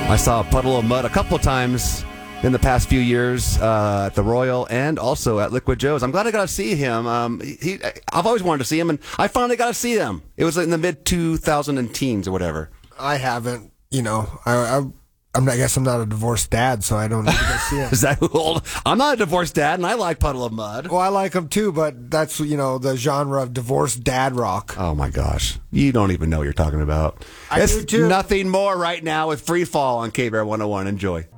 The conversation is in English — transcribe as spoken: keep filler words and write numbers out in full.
I saw Puddle of Mudd a couple of times in the past few years uh, at the Royal and also at Liquid Joe's. I'm glad I got to see him. Um, he, I've always wanted to see him, and I finally got to see him. It was in the mid two thousand teens or whatever. I haven't, you know, I, I, I'm, I guess I'm not a divorced dad, so I don't need to go see him. Is that old? I'm not a divorced dad, and I like Puddle of Mudd. Well, I like him too, but that's, you know, the genre of divorced dad rock. Oh, my gosh. You don't even know what you're talking about. I it's do too. Nothing more right now with Free Fall on K B R one oh one. Enjoy.